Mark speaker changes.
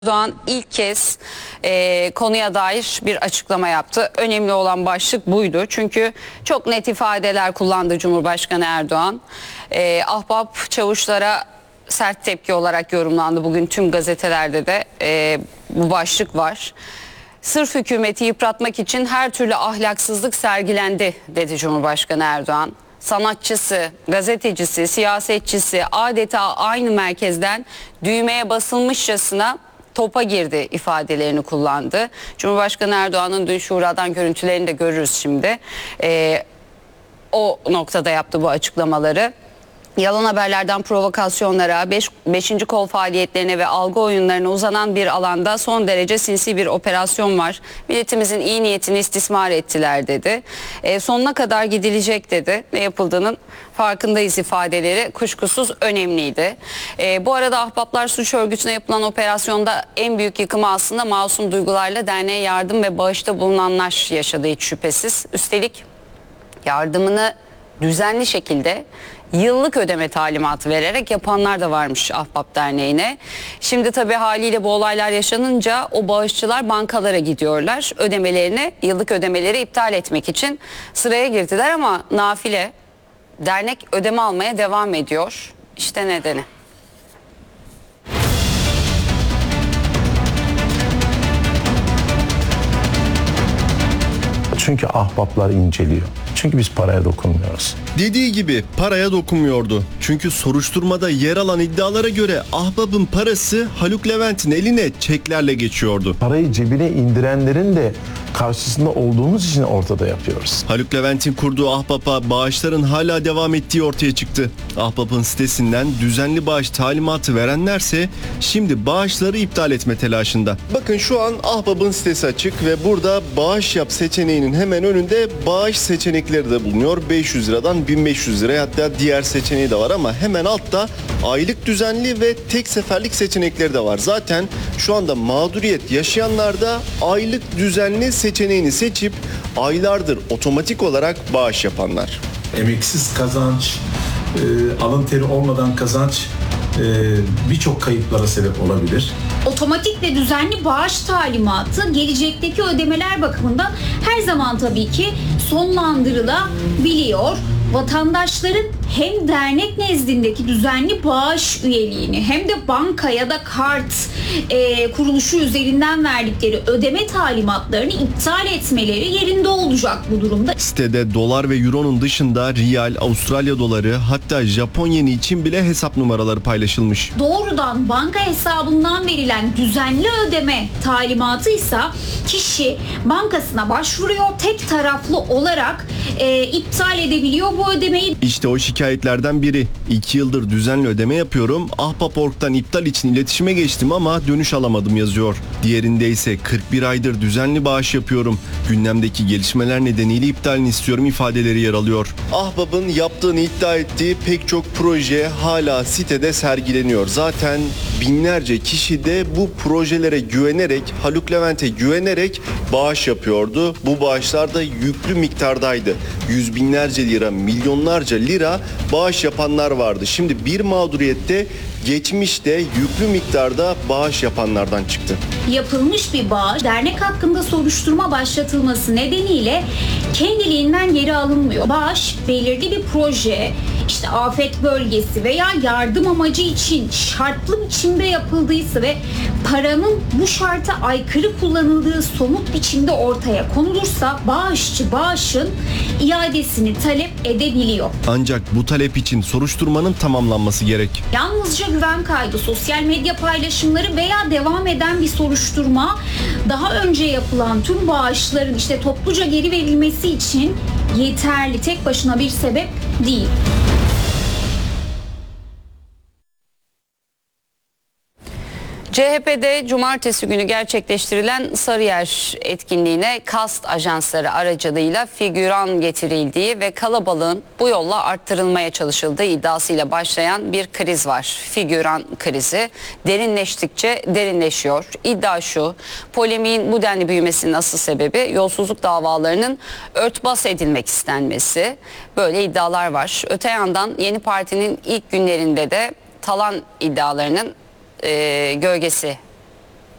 Speaker 1: Erdoğan ilk kez konuya dair bir açıklama yaptı. Önemli olan başlık buydu. Çünkü çok net ifadeler kullandı Cumhurbaşkanı Erdoğan. Ahbap çavuşlara sert tepki olarak yorumlandı. Bugün tüm gazetelerde de bu başlık var. Sırf hükümeti yıpratmak için her türlü ahlaksızlık sergilendi dedi Cumhurbaşkanı Erdoğan. Sanatçısı, gazetecisi, siyasetçisi adeta aynı merkezden düğmeye basılmışçasına topa girdi ifadelerini kullandı. Cumhurbaşkanı Erdoğan'ın dün Şura'dan görüntülerini de görürüz şimdi. O noktada yaptı bu açıklamaları. Yalan haberlerden provokasyonlara, 5. kol faaliyetlerine ve algı oyunlarına uzanan bir alanda son derece sinsi bir operasyon var. Milletimizin iyi niyetini istismar ettiler dedi. Sonuna kadar gidilecek dedi. Ne yapıldığının farkındayız ifadeleri kuşkusuz önemliydi. Bu arada Ahbaplar Suç Örgütü'ne yapılan operasyonda en büyük yıkımı aslında masum duygularla derneğe yardım ve bağışta bulunanlar yaşadı hiç şüphesiz. Üstelik yardımını düzenli şekilde yıllık ödeme talimatı vererek yapanlar da varmış Ahbap Derneği'ne. Şimdi tabii haliyle bu olaylar yaşanınca o bağışçılar bankalara gidiyorlar. Ödemelerini, yıllık ödemeleri iptal etmek için sıraya girdiler ama nafile dernek ödeme almaya devam ediyor. İşte nedeni.
Speaker 2: Çünkü ahbaplar inceliyor. Çünkü biz paraya dokunmuyoruz.
Speaker 3: Dediği gibi paraya dokunmuyordu. Çünkü soruşturmada yer alan iddialara göre Ahbap'ın parası Haluk Levent'in eline çeklerle geçiyordu.
Speaker 2: Parayı cebine indirenlerin de karşısında olduğumuz için ortada yapıyoruz.
Speaker 3: Haluk Levent'in kurduğu Ahbap'a bağışların hala devam ettiği ortaya çıktı. Ahbap'ın sitesinden düzenli bağış talimatı verenlerse şimdi bağışları iptal etme telaşında. Bakın şu an Ahbap'ın sitesi açık ve burada bağış yap seçeneğinin hemen önünde bağış seçenekleri de bulunuyor. 500 liradan 1500 liraya, hatta diğer seçeneği de var ama hemen altta aylık düzenli ve tek seferlik seçenekleri de var. Zaten şu anda mağduriyet yaşayanlar da aylık düzenli seçeneğini seçip aylardır otomatik olarak bağış yapanlar.
Speaker 4: Emeksiz kazanç, alın teri olmadan kazanç birçok kayıplara sebep olabilir.
Speaker 5: Otomatik ve düzenli bağış talimatı gelecekteki ödemeler bakımından her zaman tabii ki sonlandırılabiliyor. Vatandaşların hem dernek nezdindeki düzenli bağış üyeliğini hem de banka ya da kart kuruluşu üzerinden verdikleri ödeme talimatlarını iptal etmeleri yerinde olacak bu durumda.
Speaker 3: Sitede dolar ve euronun dışında riyal, Avustralya doları, hatta Japon yeni için bile hesap numaraları paylaşılmış.
Speaker 5: Doğrudan banka hesabından verilen düzenli ödeme talimatı ise kişi bankasına başvuruyor, tek taraflı olarak iptal edebiliyor bu ödemeyi.
Speaker 3: İşte o şikayetlerden biri. 2 yıldır düzenli ödeme yapıyorum. Ahbap.org'dan iptal için iletişime geçtim ama dönüş alamadım yazıyor. Diğerinde ise 41 aydır düzenli bağış yapıyorum. Gündemdeki gelişmeler nedeniyle iptalini istiyorum ifadeleri yer alıyor. Ahbap'ın yaptığını iddia ettiği pek çok proje hala sitede sergileniyor. Zaten binlerce kişi de bu projelere güvenerek, Haluk Levent'e güvenerek bağış yapıyordu. Bu bağışlar da yüklü miktardaydı. Yüz binlerce lira, milyonlarca lira bağış yapanlar vardı. Şimdi bir mağduriyette geçmişte yüklü miktarda bağış yapanlardan çıktı.
Speaker 5: Yapılmış bir bağış dernek hakkında soruşturma başlatılması nedeniyle kendiliğinden geri alınmıyor. Bağış belirli bir proje, işte afet bölgesi veya yardım amacı için şartlı biçimde yapıldıysa ve paranın bu şarta aykırı kullanıldığı somut biçimde ortaya konulursa bağışçı bağışın iadesini talep edebiliyor.
Speaker 3: Ancak bu talep için soruşturmanın tamamlanması gerek.
Speaker 5: Yalnızca güven kaydı, sosyal medya paylaşımları veya devam eden bir soruşturma daha önce yapılan tüm bağışların işte topluca geri verilmesi için yeterli, tek başına bir sebep değil.
Speaker 1: CHP'de cumartesi günü gerçekleştirilen Sarıyer etkinliğine kast ajansları aracılığıyla figüran getirildiği ve kalabalığın bu yolla arttırılmaya çalışıldığı iddiasıyla başlayan bir kriz var. Figüran krizi derinleştikçe derinleşiyor. İddia şu: polemiğin bu denli büyümesinin asıl sebebi yolsuzluk davalarının örtbas edilmek istenmesi. Böyle iddialar var. Öte yandan yeni partinin ilk günlerinde de talan iddialarının gölgesi